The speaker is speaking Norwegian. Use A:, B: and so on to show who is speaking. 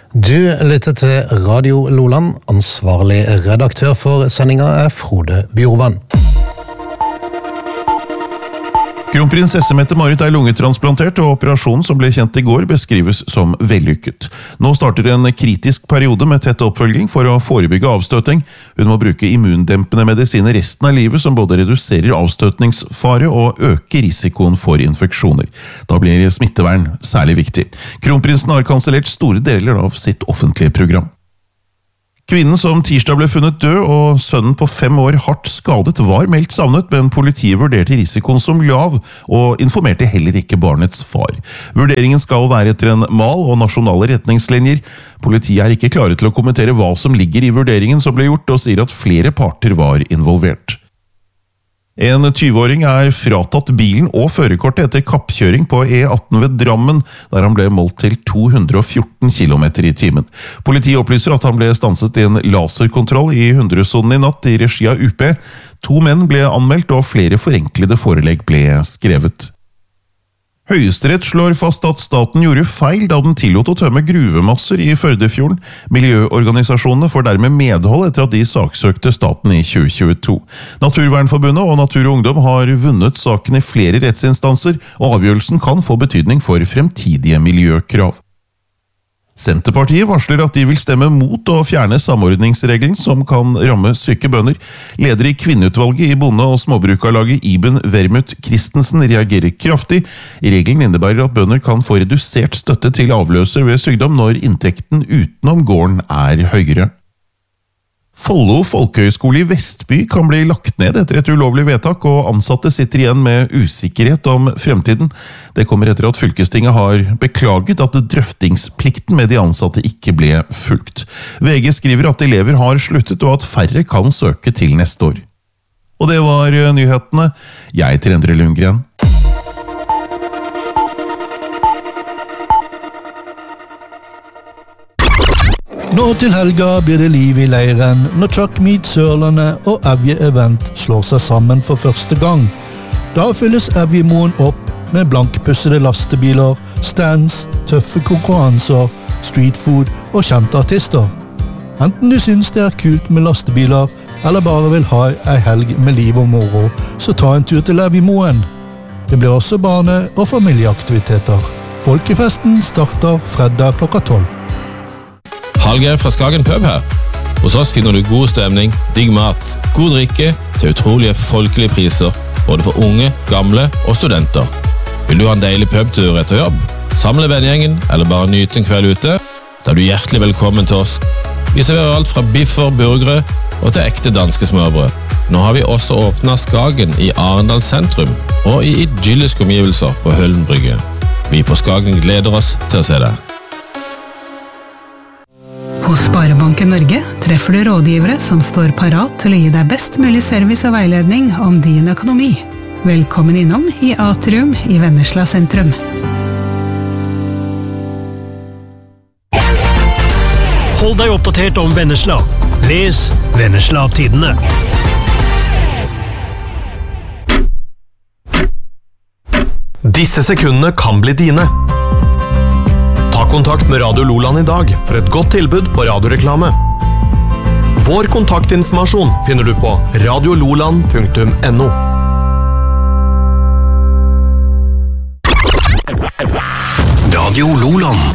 A: Du lytter til Radio Loland. Ansvarlig redaktør for sendinga Frode Bjorvann.
B: Kronprins Mette-Marit lungetransplantert, og operasjonen som ble kjent I går beskrives som vellykket. Nå starter en kritisk periode med tett oppfølging for å forebygge avstøting. Hun må bruke immundempende medisiner resten av livet som både reduserer avstøtningsfare og øker risikoen for infeksjoner. Da blir smittevern særlig viktig. Kronprinsen har kansellert store deler av sitt offentlige program. Kvinnen som tirsdag ble funnet død og sønnen på 5 år hardt skadet var meldt savnet, men politiet vurderte risikoen som lav og informerte heller ikke barnets far. Vurderingen skal være etter en mal og nasjonale retningslinjer. Politiet ikke klare til å kommentere hva som ligger I vurderingen som ble gjort, og sier at flere parter var involvert. En 20-åring fratatt bilen og førerkortet etter kappkjøring på E18 ved Drammen, der han ble målt til 214 km/t. Politiet opplyser at han ble stanset I en laserkontroll I 100-sonen I natt I regi av UP. 2 menn ble anmeldt, og flere forenklede forelegg ble skrevet. Høyesterett slår fast at staten gjorde feil da den tillot å tømme gruvemasser I Førdefjorden. Miljøorganisasjonene får dermed medhold etter at de saksøkte staten I 2022. Naturvernforbundet og Natur og Ungdom har vunnet saken I flere rettsinstanser, og avgjørelsen kan få betydning for fremtidige miljøkrav. Senterpartiet varsler at de vil stemme mot å fjerne samordningsregelen som kan ramme syke bønder. Leder I kvinneutvalget I Bonde- og Småbrukarlaget Iben Vermut Christensen reagerer kraftig. Regelen innebærer at bønder kan få redusert støtte til avløser ved sykdom når inntekten utenom gården høyere. Follo Folkehøgskole I Vestby kan bli lagt ned etter et ulovlig vedtak, og ansatte sitter igjen med usikkerhet om fremtiden. Det kommer etter at fylkestinget har beklaget at drøftingsplikten med de ansatte ikke ble fulgt. VG skriver at elever har sluttet, og at færre kan søke til neste år. Og det var nyhetene. Jeg heter Endre Lundgren.
C: Nå til helga blir det liv I leiren når Truck Meet Sørlandet og Evje Event slår seg sammen for første gang. Da fylles Evjemoen opp med blankpussede lastebiler, stands, tøffe konkurranser, streetfood og kjente artister. Enten du synes det kult med lastebiler, eller bare vil ha ei helg med liv og moro, så ta en tur til Evjemoen. Det blir også barne- og familieaktiviteter. Folkefesten starter fredag klokka 12.
D: Hallgeir fra Skagen Pub her. Hos oss finner du god stemning, digg mat, god drikke til utrolige folkelige priser, både for unge, gamle og studenter. Vil du ha en deilig pubtur etter jobb? Samle vennegjengen eller bare nyte en kveld ute? Da du hjertelig velkommen til oss. Vi serverer alt fra biffer, burgere og til ekte danske smørbrød. Nå har vi også åpnet Skagen I Arendal sentrum og I idylliske omgivelser på Høllen brygge. Vi på Skagen gleder oss til å se deg.
E: Hos Sparebanken Norge treffer du rådgivere som står parat til å gi deg best mulig service og veiledning om din økonomi. Velkommen innom I Atrium I Vennesla sentrum.
F: Hold deg oppdatert om Vennesla. Les Vennesla-tidene.
G: Disse sekundene kan bli dine. Ta kontakt med Radio Loland I dag for et godt tilbud på radioreklame. Vår kontaktinformasjon finner du på radiololand.no. Radio Loland.